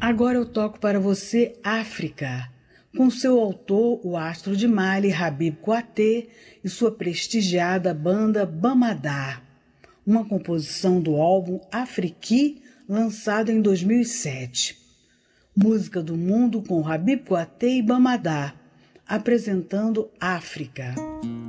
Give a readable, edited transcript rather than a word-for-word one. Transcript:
Agora eu toco para você África, com seu autor, o astro de Mali, Habib Kouaté, e sua prestigiada banda Bamada, uma composição do álbum Afrique, lançado em 2007. Música do Mundo com Habib Kouaté e Bamada, apresentando África.